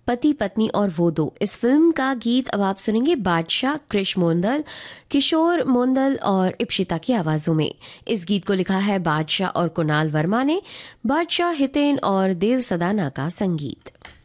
पति पत्नी और वो दो। इस फिल्म का गीत अब आप सुनेंगे बादशाह, कृष मोंदल, किशोर मोंदल और इप्शिता की आवाजों में। इस गीत को लिखा है बादशाह और कुणाल वर्मा ने। बादशाह, हितेन और देव सदाना का संगीत।